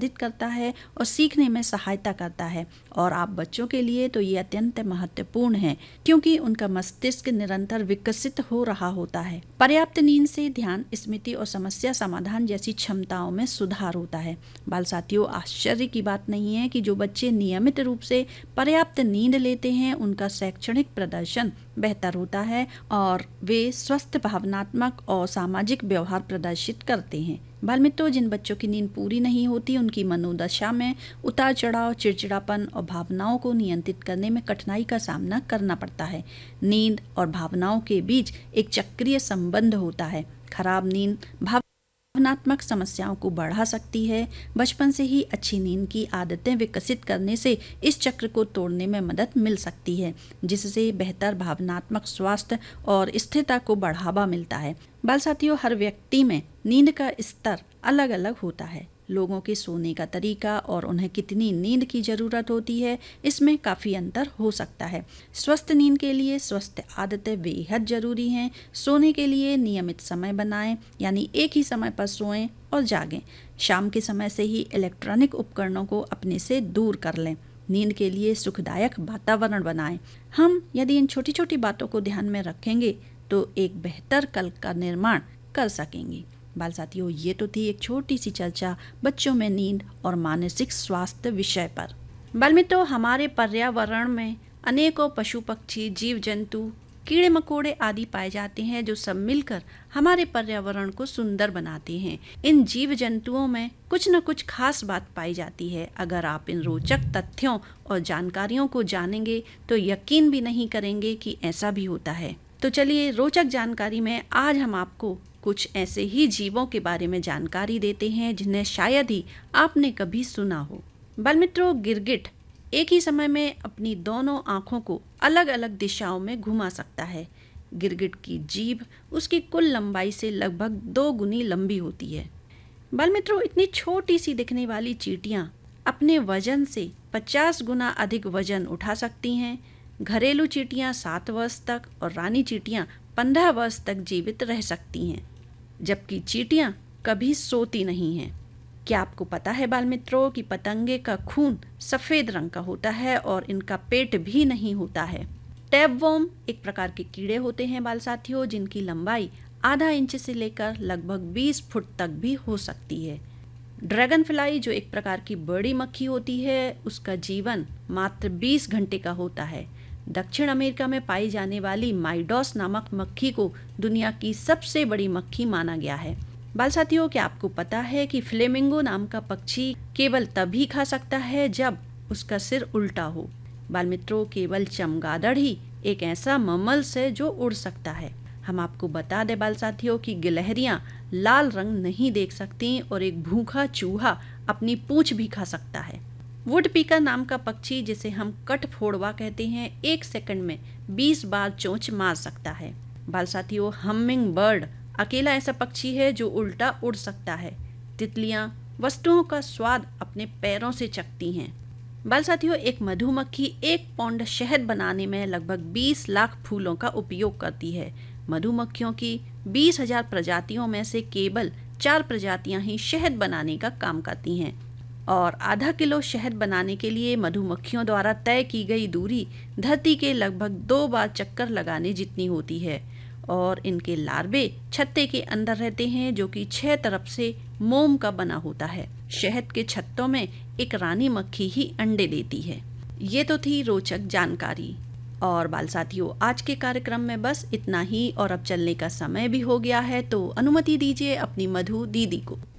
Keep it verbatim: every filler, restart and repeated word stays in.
प्रसारित करता है और सीखने में सहायता करता है। और आप बच्चों के लिए तो ये अत्यंत महत्वपूर्ण है, क्योंकि उनका मस्तिष्क निरंतर विकसित हो रहा होता है। पर्याप्त नींद से ध्यान, स्मृति और समस्या समाधान जैसी क्षमताओं में सुधार होता है। बाल साथियों, आश्चर्य की बात नहीं है कि जो बच्चे नियमित रूप से पर्याप्त नींद लेते हैं उनका शैक्षणिक प्रदर्शन बेहतर होता है और वे स्वस्थ भावनात्मक और सामाजिक व्यवहार प्रदर्शित करते हैं। बाल मित्रों, जिन बच्चों की नींद पूरी नहीं होती उनकी मनोदशा में उतार चढ़ाव, चिड़चिड़ापन और भावनाओं को नियंत्रित करने में कठिनाई का सामना करना पड़ता है। नींद और भावनाओं के बीच एक चक्रीय संबंध होता है। खराब नींद भावनात्मक समस्याओं को बढ़ा सकती है। बचपन से ही अच्छी नींद की आदतें विकसित करने से इस चक्र को तोड़ने में मदद मिल सकती है, जिससे बेहतर भावनात्मक स्वास्थ्य और स्थिरता को बढ़ावा मिलता है। बाल साथियों, हर व्यक्ति में नींद का स्तर अलग अलग होता है। लोगों के सोने का तरीका और उन्हें कितनी नींद की ज़रूरत होती है, इसमें काफ़ी अंतर हो सकता है। स्वस्थ नींद के लिए स्वस्थ आदतें बेहद ज़रूरी हैं। सोने के लिए नियमित समय बनाएं, यानी एक ही समय पर सोएं और जागें। शाम के समय से ही इलेक्ट्रॉनिक उपकरणों को अपने से दूर कर लें। नींद के लिए सुखदायक वातावरण बनाएं। हम यदि इन छोटी छोटी बातों को ध्यान में रखेंगे तो एक बेहतर कल का निर्माण कर सकेंगे। बाल साथियों, ये तो थी एक छोटी सी चर्चा बच्चों में नींद और मानसिक स्वास्थ्य विषय पर। बाल मित्रों, हमारे पर्यावरण में अनेकों पशु पक्षी, जीव जंतु, कीड़े मकोड़े आदि पाए जाते हैं जो सब मिलकर हमारे पर्यावरण को सुंदर बनाते हैं। इन जीव जंतुओं में कुछ न कुछ खास बात पाई जाती है। अगर आप इन रोचक तथ्यों और जानकारियों को जानेंगे तो यकीन भी नहीं करेंगे कि ऐसा भी होता है। तो चलिए, रोचक जानकारी में आज हम आपको कुछ ऐसे ही जीवों के बारे में जानकारी देते हैं जिन्हें शायद ही आपने कभी सुना हो। बाल मित्रों, गिरगिट एक ही समय में अपनी दोनों आँखों को अलग अलग दिशाओं में घुमा सकता है। गिरगिट की जीभ उसकी कुल लंबाई से लगभग दो गुनी लंबी होती है। बाल मित्रों, इतनी छोटी सी दिखने वाली चींटियाँ अपने वजन से पचास गुना अधिक वजन उठा सकती हैं। घरेलू चींटियाँ सात वर्ष तक और रानी चींटियाँ पंद्रह वर्ष तक जीवित रह सकती हैं, जबकि चींटियाँ कभी सोती नहीं हैं। क्या आपको पता है बाल मित्रों कि पतंगे का खून सफ़ेद रंग का होता है और इनका पेट भी नहीं होता है। टैपवर्म एक प्रकार के कीड़े होते हैं बाल साथियों, जिनकी लंबाई आधा इंच से लेकर लगभग बीस फुट तक भी हो सकती है। ड्रैगन फ्लाई जो एक प्रकार की बड़ी मक्खी होती है, उसका जीवन मात्र बीस घंटे का होता है। दक्षिण अमेरिका में पाई जाने वाली माइडॉस नामक मक्खी को दुनिया की सबसे बड़ी मक्खी माना गया है। बाल साथियों, क्या आपको पता है कि फ्लेमिंगो नाम का पक्षी केवल तभी खा सकता है जब उसका सिर उल्टा हो। बाल मित्रों, केवल चमगादड़ ही एक ऐसा ममल्स है जो उड़ सकता है। हम आपको बता दें बाल साथियों कि गिलहरियां लाल रंग नहीं देख सकती और एक भूखा चूहा अपनी पूंछ भी खा सकता है। वुड पीकर नाम का पक्षी, जिसे हम कटफोड़वा कहते हैं, एक सेकंड में बीस बार चोंच मार सकता है। बाल साथियों, हमिंग बर्ड अकेला ऐसा पक्षी है जो उल्टा उड़ सकता है। तितलियां वस्तुओं का स्वाद अपने पैरों से चखती हैं। बाल साथियों, एक मधुमक्खी एक पौंड शहद बनाने में लगभग बीस लाख फूलों का उपयोग करती है। मधुमक्खियों की बीस हजार प्रजातियों में से केवल चार प्रजातियां ही शहद बनाने का काम करती हैं और आधा किलो शहद बनाने के लिए मधुमक्खियों द्वारा तय की गई दूरी धरती के लगभग दो बार चक्कर लगाने जितनी होती है। और इनके लार्वे छत्ते के अंदर रहते हैं जो कि छह तरफ से मोम का बना होता है। शहद के छत्तों में एक रानी मक्खी ही अंडे देती है। ये तो थी रोचक जानकारी। और बाल साथियों, आज के कार्यक्रम में बस इतना ही और अब चलने का समय भी हो गया है, तो अनुमति दीजिए अपनी मधु दीदी को।